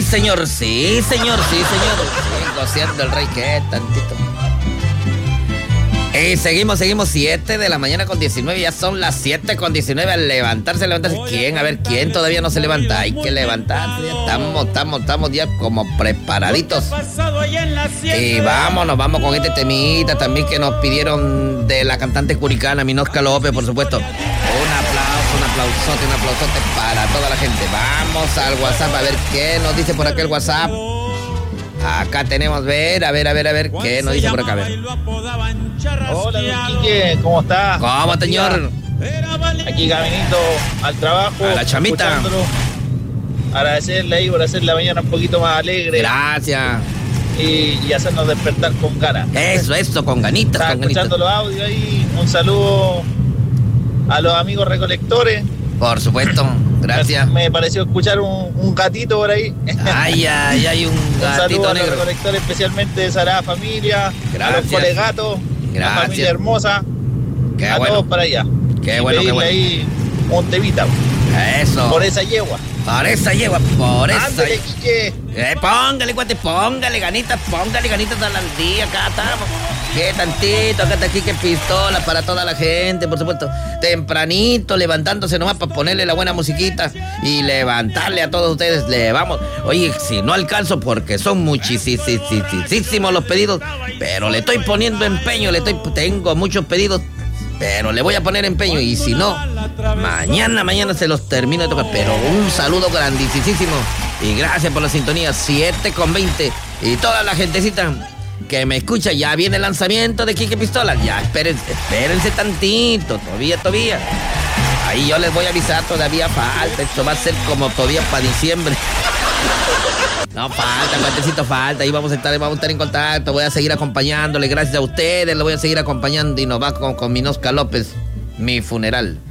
señor, sí, señor. Sí, goceando el rey, ¿qué tantito? Y seguimos, 7 de la mañana con 19, ya son las 7 con 19, al levantarse. ¿Quién? A ver, ¿quién todavía no se levanta? Hay que levantarse, estamos ya como preparaditos. Y vamos con este temita también que nos pidieron de la cantante curicana, Minosca López, por supuesto. Un aplausote para toda la gente. Vamos al WhatsApp a ver qué nos dice por acá el WhatsApp. Acá tenemos, a ver, ¿qué nos dice por acá? A ver. Hola, don Quique, ¿cómo está? ¿Cómo, señor? Aquí caminito al trabajo. A la chamita. Agradecerle ahí por hacer la mañana un poquito más alegre. Gracias. Y hacernos despertar con ganas. Eso, con ganitas. Estaba escuchando los audios ahí. Un saludo a los amigos recolectores. Por supuesto, gracias. Me pareció escuchar un gatito por ahí. Ay, hay un gatito saludo negro. A los recolectores, especialmente de Sagrada Familia. Gracias. A los colegatos. Gracias. La familia hermosa. Qué a bueno. todos para allá. Qué bueno, qué bueno. Ahí un temita. Eso. Por esa yegua. Ándale, Quique. Póngale, cuate, póngale ganitas al día, acá estamos. Qué tantito, acá está aquí, que pistola para toda la gente, por supuesto. Tempranito, levantándose nomás para ponerle la buena musiquita y levantarle a todos ustedes. Le vamos. Oye, si no alcanzo, porque son muchísimos los pedidos, pero le estoy poniendo empeño, tengo muchos pedidos, pero le voy a poner empeño. Y si no, mañana se los termino de tocar. Pero un saludo grandísimo y gracias por la sintonía. 7:20 y toda la gentecita que me escucha, ya viene el lanzamiento de Quique Pistola. Ya, espérense tantito, todavía. Ahí yo les voy a avisar, todavía falta. Esto va a ser como todavía para diciembre. No, falta. Ahí vamos a estar en contacto. Voy a seguir acompañándole, gracias a ustedes. Le voy a seguir acompañando y nos va con Minosca López, Mi Funeral.